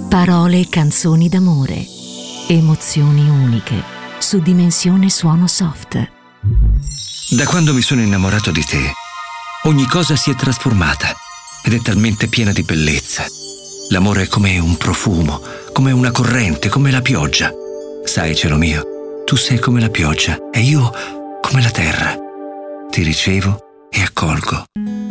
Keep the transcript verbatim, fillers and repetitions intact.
Parole e canzoni d'amore. Emozioni uniche su Dimensione Suono Soft. Da quando mi sono innamorato di te, ogni cosa si è trasformata ed è talmente piena di bellezza. L'amore è come un profumo, come una corrente, come la pioggia. Sai, cielo mio, tu sei come la pioggia e io come la terra. Ti ricevo e accolgo.